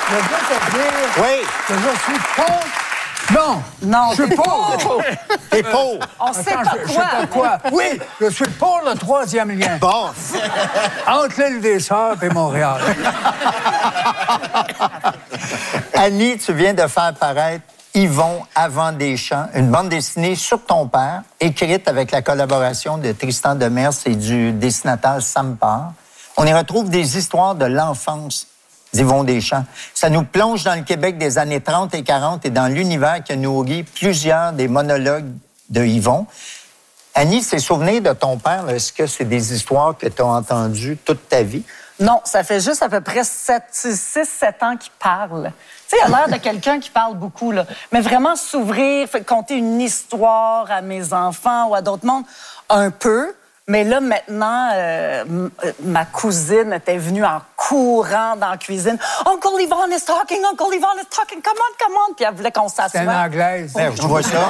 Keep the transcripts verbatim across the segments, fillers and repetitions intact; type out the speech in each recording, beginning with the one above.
je veux te dire Oui. que je suis contre. Non. Non, je suis t'es pour. T'es pauvre. On sait Attends, pas je, je quoi. sais pas quoi. Oui, je suis pour le troisième lien. Bon. Entre l'île des Sœurs et Montréal. Annie, tu viens de faire paraître Yvon avant des champs, une bande dessinée sur ton père, écrite avec la collaboration de Tristan Demers et du dessinateur Sam Parr. On y retrouve des histoires de l'enfance d'Yvon Deschamps. Ça nous plonge dans le Québec des années trente et quarante et dans l'univers qui a nourri plusieurs des monologues de Yvon. Annie, ces souvenirs de ton père, est-ce que c'est des histoires que tu as entendues toute ta vie? Non, ça fait juste à peu près six sept ans qu'il parle. Tu sais, il a l'air de quelqu'un qui parle beaucoup, là. Mais vraiment s'ouvrir, fait conter une histoire à mes enfants ou à d'autres mondes, un peu. Mais là, maintenant, euh, ma cousine était venue en courant dans la cuisine. « Uncle Yvon is talking! Uncle Yvon is talking! Come on, come on! » Puis elle voulait qu'on s'assoie. C'est une anglaise. Ben, je vois ça.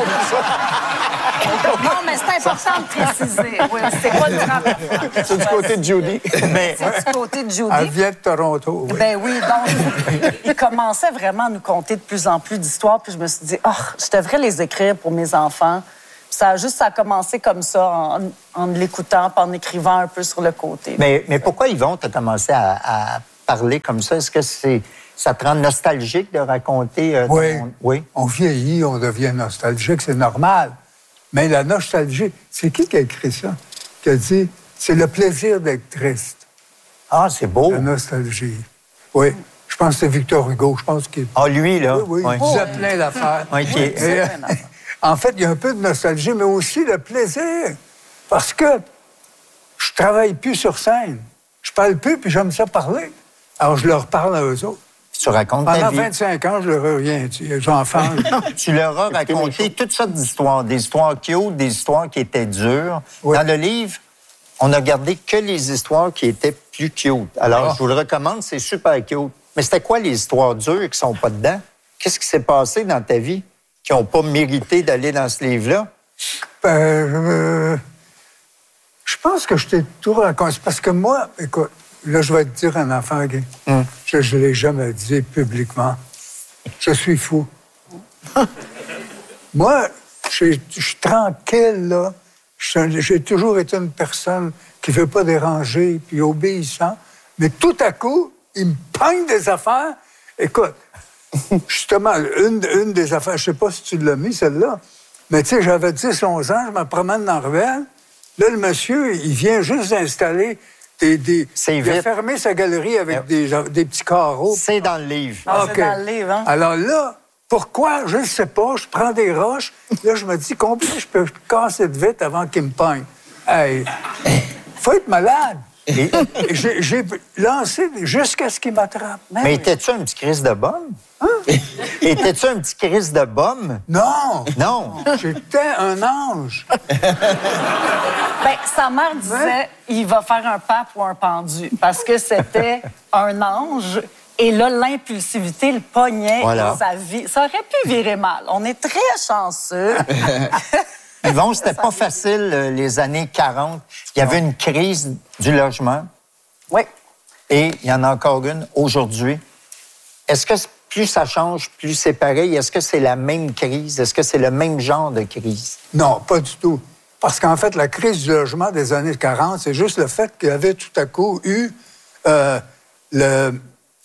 Non, mais c'est important de préciser. Oui, c'est quoi le rapport? C'est du côté de Judy. Mais, C'est du côté de Judy. Elle vient de Toronto. Oui. Ben oui, donc, il commençait vraiment à nous conter de plus en plus d'histoires. Puis je me suis dit, oh, je devrais les écrire pour mes enfants. Ça a juste ça a commencé comme ça, en, en l'écoutant, puis en écrivant un peu sur le côté. mais, mais pourquoi, Yvon, tu as commencé à, à parler comme ça? Est-ce que c'est, ça te rend nostalgique de raconter? Euh, Oui. ton... oui. On vieillit, on devient nostalgique, c'est normal. Mais la nostalgie, c'est qui qui a écrit ça? Qui a dit, c'est le plaisir d'être triste. Ah, c'est beau. La nostalgie. Oui. Je pense que c'est Victor Hugo. Je pense qu'il... Ah, lui, là. Oui, oui, Ouais. il disait plein d'affaires. OK. Oui, c'est Et, euh, vrai, non. en fait, il y a un peu de nostalgie, mais aussi le plaisir. Parce que je travaille plus sur scène. Je parle plus, puis j'aime ça parler. Alors, je leur parle à eux autres. Tu racontes ta Pendant vie. vingt-cinq ans, je leur ai rien dit. J'enfants. Tu leur as raconté toutes sortes d'histoires, des histoires cute, des histoires qui étaient dures. Oui. Dans le livre, on a gardé que les histoires qui étaient plus cute. Alors, Ah. je vous le recommande, c'est super cute. Mais c'était quoi les histoires dures qui sont pas dedans? Qu'est-ce qui s'est passé dans ta vie qui n'ont pas mérité d'aller dans ce livre-là? Ben, euh, je pense que je t'ai tout raconté. Parce que moi, écoute, là, je vais te dire un enfant gay. Hum. Je ne l'ai jamais dit publiquement. Je suis fou. Moi, je je suis tranquille, là. Je- J'ai toujours été une personne qui ne veut pas déranger, puis obéissant. Mais tout à coup, il me pogne des affaires. Écoute, justement, une, une des affaires, je ne sais pas si tu l'as mis, celle-là, mais tu sais, j'avais dix onze ans, je me promène dans la ruelle. Là, le monsieur, il vient juste d'installer des... des C'est il a vite. fermé sa galerie avec des, des petits carreaux. C'est dans le livre. Ah, OK. c'est dans le livre, hein? Alors là, pourquoi? Je ne sais pas. Je prends des roches. Là, je me dis, combien je peux casser de vite avant qu'il me pogne? Hey, faut être malade. Et- Et J'ai j'ai lancé jusqu'à ce qu'il m'attrape. Ben mais oui. étais-tu un petit Christ de bombe? Étais-tu un petit Christ de bombe? Non! Non. J'étais un ange. Ben, sa mère disait, il va faire un pape ou un pendu, parce que c'était un ange. Et là, l'impulsivité le pognait Voilà. sa vie. Ça aurait pu virer mal. On est très chanceux. Yvon, c'était pas facile, euh, les années quarante. Il y avait une crise du logement Oui. et il y en a encore une aujourd'hui. Est-ce que plus ça change, plus c'est pareil? Est-ce que c'est la même crise? Est-ce que c'est le même genre de crise? Non, pas du tout. Parce qu'en fait, la crise du logement des années quarante, c'est juste le fait qu'il y avait tout à coup eu euh, le,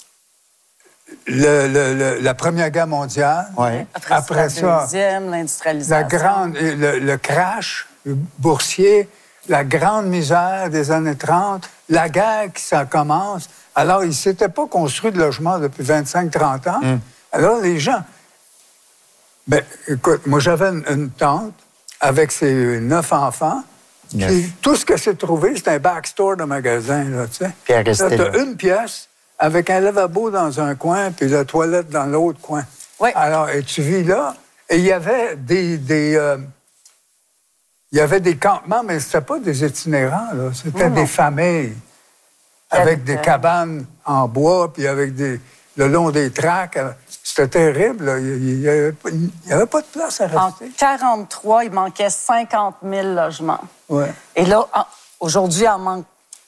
le- le- le- la Première Guerre mondiale. Ouais. Après, Après la ça, deuxième, l'industrialisation. la grande, le, le crash boursier, la grande misère des années trente, la guerre qui ça commence. Alors, il ne s'était pas construit de logement depuis vingt-cinq trente ans. Alors, les gens... Ben, écoute, moi, j'avais une, une tante avec ses neuf enfants. Neuf. Puis, tout ce qu'elle s'est trouvé, c'était un backstore de magasin, là, tu sais. Puis elle restait Là, t'as là. une pièce avec un lavabo dans un coin, puis la toilette dans l'autre coin. Oui. Alors, et tu vis là, et il y avait des... des euh, il y avait des campements, mais c'était pas des itinérants, là. C'était Non, des non. familles avec des cabanes en bois, puis avec des... le long des tracts. C'était terrible, là. Il n'y avait, pas- il y avait pas de place à En rester. quarante-trois, il manquait cinquante mille logements. Ouais. Et là, en- aujourd'hui, il en manque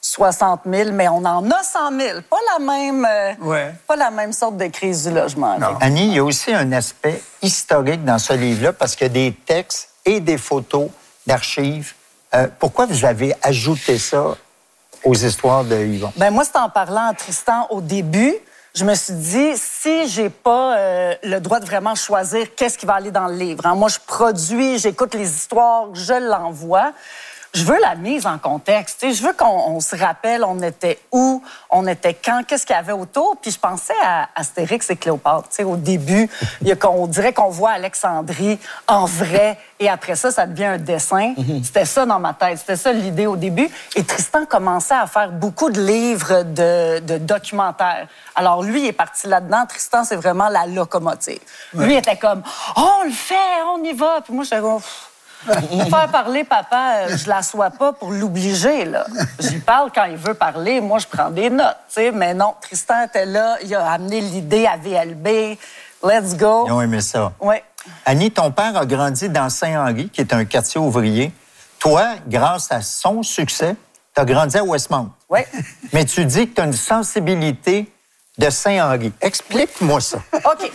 soixante mille, mais on en a cent mille. Pas la même, euh, Ouais. pas la même sorte de crise du logement. là. Annie, il y a aussi un aspect historique dans ce livre-là parce qu'il y a des textes et des photos d'archives. Euh, pourquoi vous avez ajouté ça aux histoires de Yvon? Ben moi, c'est en parlant à Tristan au début, je me suis dit, si j'ai pas euh, le droit de vraiment choisir qu'est-ce qui va aller dans le livre, hein, moi, je produis, j'écoute les histoires, je l'envoie. Je veux la mise en contexte. Tu sais, je veux qu'on on se rappelle, on était où, on était quand, qu'est-ce qu'il y avait autour. Puis je pensais à Astérix et Cléopâtre. Tu sais, au début, il y a, on dirait qu'on voit Alexandrie en vrai, et après ça, ça devient un dessin. Mm-hmm. C'était ça dans ma tête. C'était ça l'idée au début. Et Tristan commençait à faire beaucoup de livres de, de documentaires. Alors lui, il est parti là-dedans. Tristan, c'est vraiment la locomotive. Ouais. Lui, il était comme, oh, on le fait, on y va. Puis moi, j'étais comme... Faire parler papa, euh, je l'assois pas pour l'obliger, là. J'y parle quand il veut parler, moi, je prends des notes, tu sais. Mais non, Tristan était là, il a amené l'idée à V L B. Let's go. Ils ont aimé ça. Oui. Annie, ton père a grandi dans Saint-Henri, qui est un quartier ouvrier. Toi, grâce à son succès, tu as grandi à Westmount. Oui. Mais tu dis que tu as une sensibilité de Saint-Henri. Explique-moi ça. OK.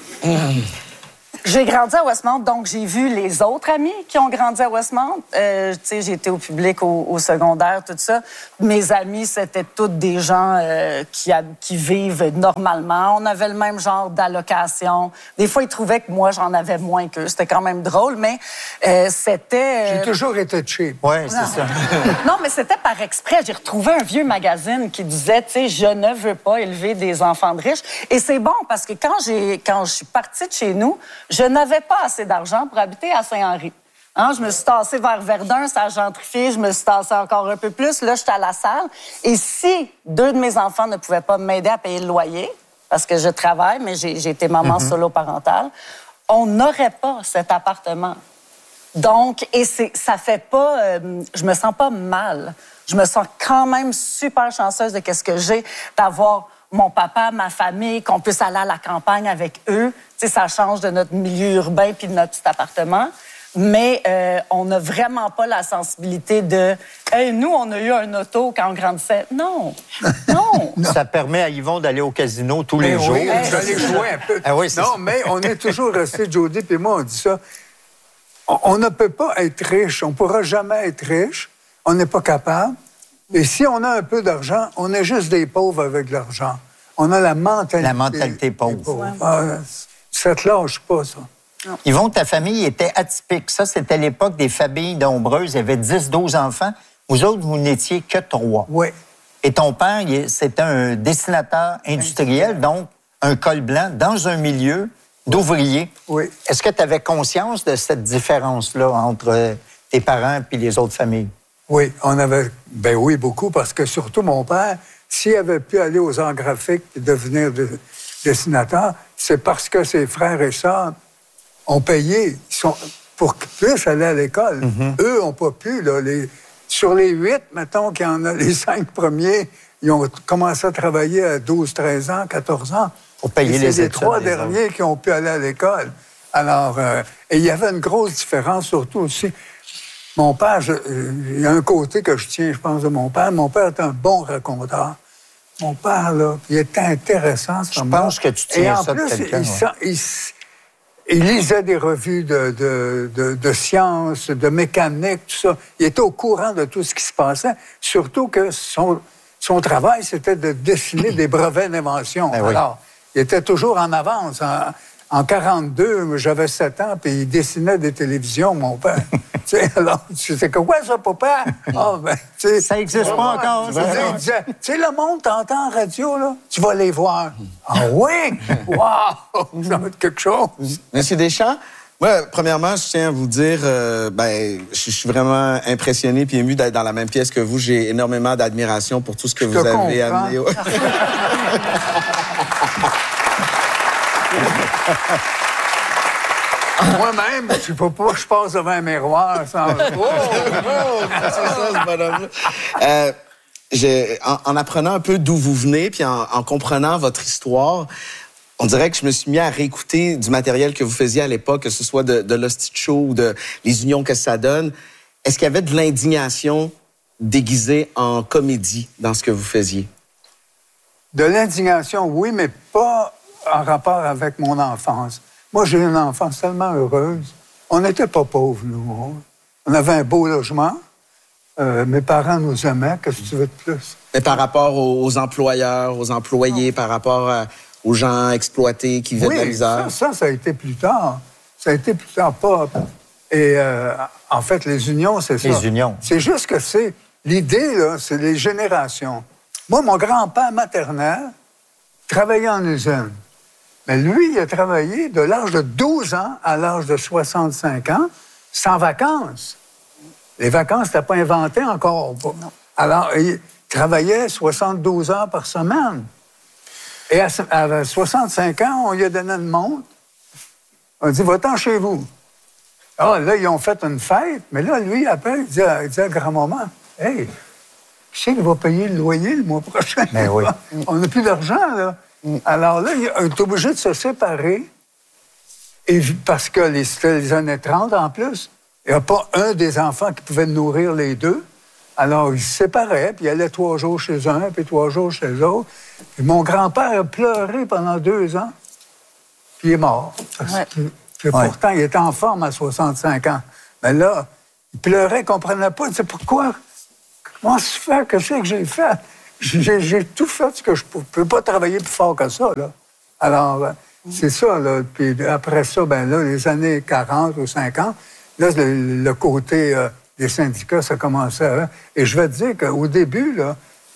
J'ai grandi à Westmount, donc j'ai vu les autres amis qui ont grandi à Westmount. Euh, tu sais, j'ai été au public, au, au secondaire, tout ça. Mes amis, c'était tous des gens euh, qui, a, qui vivent normalement. On avait le même genre d'allocation. Des fois, ils trouvaient que moi, j'en avais moins qu'eux. C'était quand même drôle, mais euh, c'était... Euh... J'ai toujours été cheap. Oui, c'est ça. Non, mais c'était par exprès. J'ai retrouvé un vieux magazine qui disait, tu sais, je ne veux pas élever des enfants de riches. Et c'est bon, parce que quand, j'ai, quand je suis partie de chez nous, je n'avais pas assez d'argent pour habiter à Saint-Henri. Hein, je me suis tassée vers Verdun, ça a gentrifié, je me suis tassée encore un peu plus. Là, j'étais à la salle. Et si deux de mes enfants ne pouvaient pas m'aider à payer le loyer, parce que je travaille, mais j'ai, j'ai été maman mm-hmm. solo-parentale, on n'aurait pas cet appartement. Donc, et c'est, ça fait pas... Euh, je me sens pas mal. Je me sens quand même super chanceuse de qu'est-ce que j'ai, d'avoir mon papa, ma famille, qu'on puisse aller à la campagne avec eux. Tu sais, ça change de notre milieu urbain puis de notre petit appartement. Mais euh, on n'a vraiment pas la sensibilité de « Hey, nous, on a eu un auto quand on grandissait. » Non, non. Ça permet à Yvon d'aller au casino tous les mais jours. Oui, d'aller jouer un peu. Ah oui, c'est non, ça. mais on est toujours resté, Jody puis moi, on dit ça. On, on ne peut pas être riche. On ne pourra jamais être riche. On n'est pas capable. Et si on a un peu d'argent, on est juste des pauvres avec l'argent. On a la mentalité... La mentalité pauvre. pauvre. Ouais. Ah, ça te lâche pas, ça. Non. Yvon, ta famille était atypique. Ça, c'était l'époque des familles nombreuses. Il y avait dix, douze enfants. Vous autres, vous n'étiez que trois. Oui. Et ton père, c'était un dessinateur industriel, donc un col blanc, dans un milieu d'ouvriers. Oui. Est-ce que tu avais conscience de cette différence-là entre tes parents et les autres familles? Oui, on avait... Ben oui, beaucoup, parce que surtout mon père, s'il avait pu aller aux arts graphiques et devenir de, dessinateur, c'est parce que ses frères et sœurs ont payé ils sont, pour qu'ils puissent aller à l'école. Mm-hmm. Eux n'ont pas pu. Là, les, sur les huit, mettons qu'il y en a les cinq premiers, ils ont commencé à travailler à douze, treize ans, quatorze ans. Pour payer et les c'est les études trois des derniers autres. qui ont pu aller à l'école. Alors, euh, et il y avait une grosse différence, surtout aussi. Mon père, je, il y a un côté que je tiens, je pense, de mon père. Mon père est un bon raconteur. Mon père, là, il était intéressant. Je pense que tu tiens et en ça plus, de quelqu'un. Il, ouais. il, il lisait des revues de, de, de, de sciences, de mécanique, tout ça. Il était au courant de tout ce qui se passait. Surtout que son, son travail, c'était de dessiner des brevets d'invention. Ben oui. Alors, il était toujours en avance. En, en quarante-deux, j'avais sept ans, puis il dessinait des télévisions, mon père. Tu sais, alors, c'est quoi ça, papa? Ah, ben, tu sais. Ça n'existe pas encore. Tu sais, il disait, tu sais, le monde t'entend en radio, là, tu vas les voir. Ah oui? Wow! Ça va être quelque chose. Monsieur Deschamps, moi, premièrement, je tiens à vous dire, euh, ben, je suis vraiment impressionné puis ému d'être dans la même pièce que vous. J'ai énormément d'admiration pour tout ce que Je vous te avez comprends. amené. Moi-même, je ne peux pas que je passe devant un miroir sans... Oh, oh, c'est ça, ce bonhomme-là. Euh, j'ai- en, en apprenant un peu d'où vous venez, puis en, en comprenant votre histoire, on dirait que je me suis mis à réécouter du matériel que vous faisiez à l'époque, que ce soit de, de l'Hostie de Show ou de les unions que ça donne. Est-ce qu'il y avait de l'indignation déguisé en comédie dans ce que vous faisiez? De l'indignation, oui, mais pas en rapport avec mon enfance. Moi, j'ai une enfance tellement heureuse. On n'était pas pauvres, nous. On avait un beau logement. Euh, mes parents nous aimaient. Qu'est-ce que tu veux de plus? Mais par rapport aux, aux employeurs, aux employés, non. Par rapport à, aux gens exploités qui vivaient oui, de la misère? Ça, ça, ça a été plus tard. Ça a été plus tard, pas... Et euh, en fait, les unions, c'est ça. Les unions. C'est juste que c'est... L'idée, là, c'est les générations. Moi, mon grand-père maternel travaillait en usine. Mais lui, il a travaillé de l'âge de douze ans à l'âge de soixante-cinq ans, sans vacances. Les vacances n'étaient pas inventées encore. Alors, il travaillait soixante-douze heures par semaine. Et à, à soixante-cinq ans, on lui a donné une montre. On a dit, va-t'en chez vous. Ah, là, ils ont fait une fête. Mais là, lui, après, il dit à, il dit à grand-maman, hey, qui c'est qui va payer le loyer le mois prochain? Mais oui. On n'a plus d'argent, là. Alors là, il est obligé de se séparer. Et parce que les, c'était les années trente, en plus, il n'y a pas un des enfants qui pouvait nourrir les deux. Alors, ils se séparaient, puis ils allaient trois jours chez un, puis trois jours chez l'autre. Puis mon grand-père a pleuré pendant deux ans, puis il est mort. Ouais. Puis, puis ouais. Pourtant, il était en forme à soixante-cinq ans. Mais là, il pleurait, il ne comprenait pas. Il disait, pourquoi? Comment se fait? Qu'est-ce que j'ai fait? J'ai, j'ai tout fait ce que je ne peux pas travailler plus fort que ça, là. Alors, c'est ça, là. Puis après ça, ben là, les années quarante ou cinquante, là, le, le côté euh, des syndicats, ça commençait à... Et je vais te dire qu'au début, là,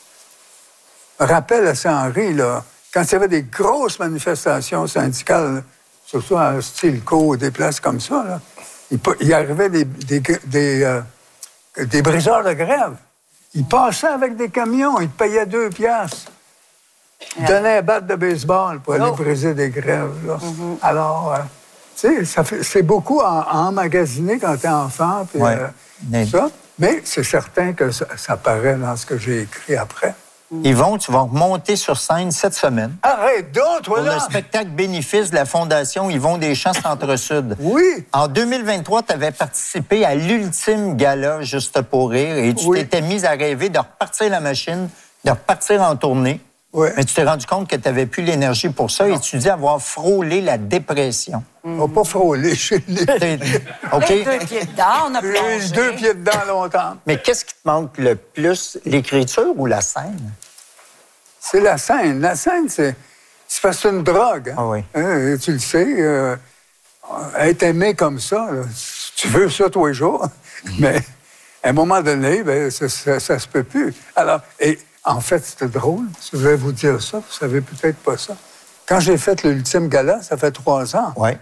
je me rappelle à Saint-Henri, là, quand il y avait des grosses manifestations syndicales, surtout à Stilco, des places comme ça, là, il, il arrivait des, des, des, euh, des briseurs de grève. Ils passaient avec des camions, ils te payaient deux piastres. Ils donnaient un bat de baseball pour aller oh. briser des grèves. Là. Mm-hmm. Alors, euh, tu sais, ça fait, c'est beaucoup à, à emmagasiner quand t'es enfant. Puis, ouais. euh, Mais... ça. Mais c'est certain que ça, ça paraît dans ce que j'ai écrit après. Yvon, tu vas remonter sur scène cette semaine. Arrête donc, toi, pour là! le spectacle bénéfice de la Fondation Yvon Deschamps Centre-Sud. Oui! En deux mille vingt-trois, tu avais participé à l'ultime gala Juste pour rire et tu oui. t'étais mise à rêver de repartir la machine, de repartir en tournée. Oui. Mais tu t'es rendu compte que tu n'avais plus l'énergie pour ça non. et tu dis avoir frôlé la dépression. On n'a pas frôlé chez les... OK? Les deux pieds dedans, on a plongé. Les deux pieds dedans longtemps. Mais qu'est-ce qui te manque le plus, l'écriture ou la scène? C'est la scène. La scène, c'est, c'est parce que c'est une drogue. Hein? Ah oui. Hein, tu le sais, euh, être aimé comme ça, là, tu veux ça tous les jours, mais à un moment donné, ben, ça, ça, ça se peut plus. Alors, et en fait, c'était drôle. Je vais vous dire ça, vous savez peut-être pas ça. Quand j'ai fait l'ultime gala, ça fait trois ans. Oui.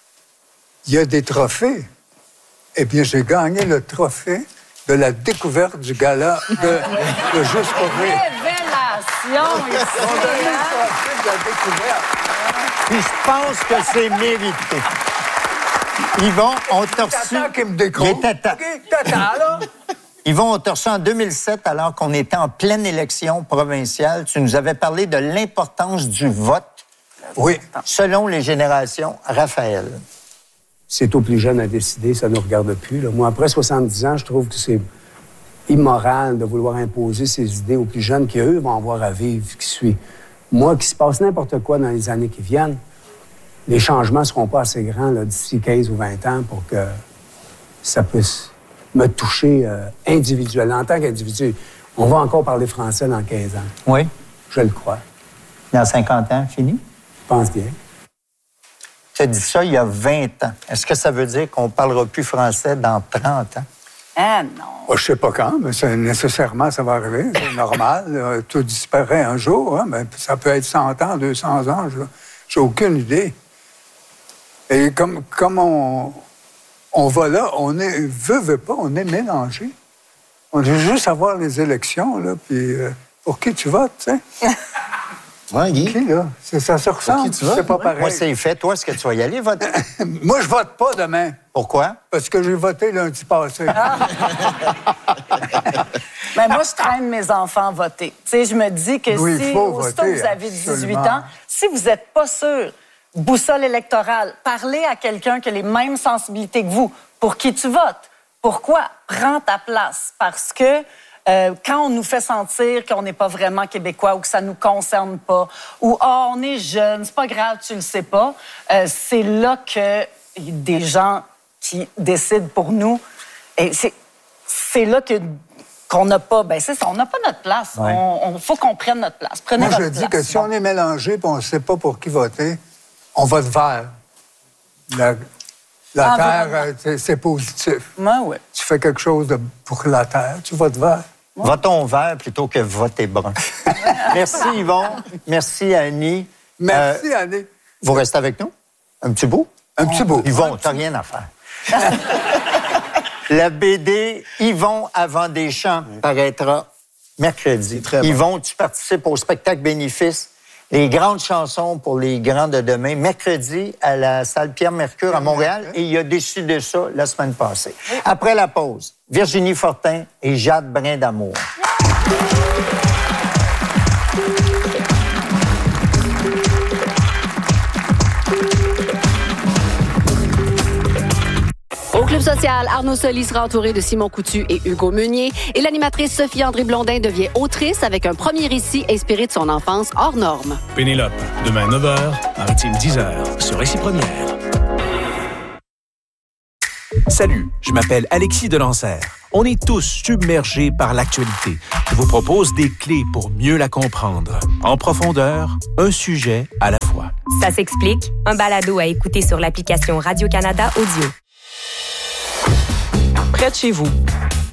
Il y a des trophées. Eh bien, j'ai gagné le trophée de la découverte du gala de, de Juste pour rire. Révélation ici, on a eu le trophée de la découverte. Puis je pense que c'est mérité. Yvon, on t'a reçu... Tata qui me décroche. Il était ta... OK, tata, là. Yvon, on t'a reçu en deux mille sept, alors qu'on était en pleine élection provinciale. Tu nous avais parlé de l'importance du vote. Oui. Selon les générations, Raphaël. C'est aux plus jeunes à décider, ça ne nous regarde plus. Là. Moi, après soixante-dix ans, je trouve que c'est immoral de vouloir imposer ces idées aux plus jeunes qui, eux, vont avoir à vivre, qui suivent. Moi, qu'il se passe n'importe quoi dans les années qui viennent, les changements ne seront pas assez grands là, d'ici quinze ou vingt ans pour que ça puisse me toucher euh, individuellement. En tant qu'individu, on va encore parler français dans quinze ans. Oui. Je le crois. Dans cinquante ans, fini? Je pense bien. Tu as dit ça il y a vingt ans. Est-ce que ça veut dire qu'on ne parlera plus français dans trente ans? Ah non. Oh, je ne sais pas quand, mais c'est, nécessairement, ça va arriver. C'est normal. Là, tout disparaît un jour. Hein, mais ça peut être cent ans, deux cents ans. Je, j'ai aucune idée. Et comme, comme on, on va là, on est, veut, veut pas, on est mélangé. On veut juste avoir les élections, là, puis euh, pour qui tu votes, tu sais? Ouais, Guy. Qui, là? C'est, ça se ressemble, c'est pas pareil. Moi, c'est fait. Toi, est-ce que tu vas y aller voter? Moi, je vote pas demain. Pourquoi? Parce que j'ai voté lundi passé. Mais moi, je traîne mes enfants voter. Tu sais, je me dis que oui, si, faut aussitôt voter, vous avez dix-huit absolument. ans, si vous n'êtes pas sûr, boussole électorale, parlez à quelqu'un qui a les mêmes sensibilités que vous. Pour qui tu votes? Pourquoi? Prends ta place. Parce que Euh, quand on nous fait sentir qu'on n'est pas vraiment québécois ou que ça nous concerne pas, ou ah, oh, on est jeune, c'est pas grave, tu le sais pas, euh, c'est là que des gens qui décident pour nous, et c'est, c'est là que qu'on n'a pas, ben c'est ça, on n'a pas notre place. Ouais. On, on faut qu'on prenne notre place. Prenez Moi, votre je dis place. que si on est mélangé et on ne sait pas pour qui voter, on vote vert. La, la Ah, terre, vraiment. euh, c'est, c'est positif. Ouais, ouais. Tu fais quelque chose de, pour la terre, tu votes vert. Votons vert plutôt que voter brun. Merci, Yvon. Merci, Annie. Merci, Euh, Annie. vous restez avec nous? Un petit bout? Un petit bout. Yvon, t'as rien à faire. La B D Yvon avant des champs paraîtra mercredi. très bon. Yvon, tu participes au spectacle bénéfice Les grandes chansons pour les grands de demain, mercredi à la salle Pierre-Mercure à Montréal. Et il a décidé ça la semaine passée. Après la pause, Virginie Fortin et Jade Brindamour. Au Club social, Arnaud Soli sera entouré de Simon Coutu et Hugo Meunier. Et l'animatrice Sophie-André Blondin devient autrice avec un premier récit inspiré de son enfance hors norme. Pénélope, demain neuf heures, Maritime dix heures, sur Récit Première. Salut, je m'appelle Alexis Delancère. On est tous submergés par l'actualité. Je vous propose des clés pour mieux la comprendre. En profondeur, un sujet à la fois. Ça s'explique, un balado à écouter sur l'application Radio-Canada Audio. Près de chez vous,